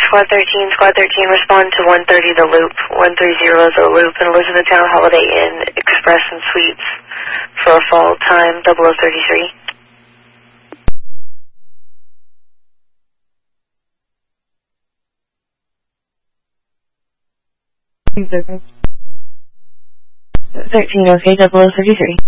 Squad 13, respond to 130 The Loop, 130 The Loop, in Elizabethtown Holiday Inn, Express and Suites, for a fall time, 0033. 13, okay, 0033.